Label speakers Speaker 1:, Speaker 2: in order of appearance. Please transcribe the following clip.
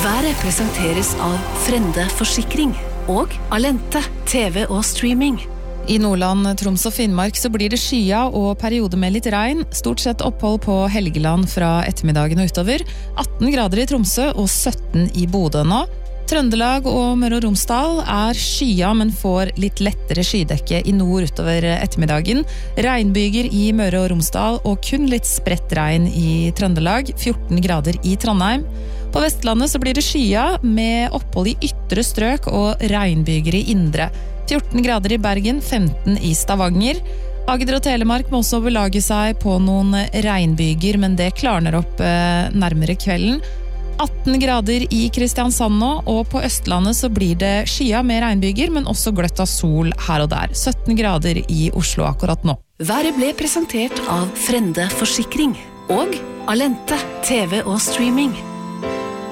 Speaker 1: Været presenteres av Frende Forsikring og Alente, TV og streaming.
Speaker 2: I Nordland, Troms og Finnmark så blir det skya og periode med litt regn. Stort sett opphold på Helgeland fra ettermiddagen og utover. 18 grader i Tromsø og 17 i Bodø nå. Trøndelag og Møre og Romsdal er skya, men får litt lettere skydekke i nord utover ettermiddagen. Regnbyger i Møre og Romsdal og kun litt spredt regn i Trøndelag. 14 grader i Trondheim. På Vestlandet så blir det skya med opphold i ytre strøk og regnbyger i indre. 14 grader i Bergen, 15 i Stavanger. Agder og Telemark må også belage seg på noen regnbyger, men det klarner opp nærmere kvelden. 18 grader i Kristiansand nå, og på Østlandet så blir det skya med regnbyger, men også gløtt av sol her og der. 17 grader i Oslo akkurat nå.
Speaker 1: Været ble presentert av Frende Forsikring og Alente, TV og streaming.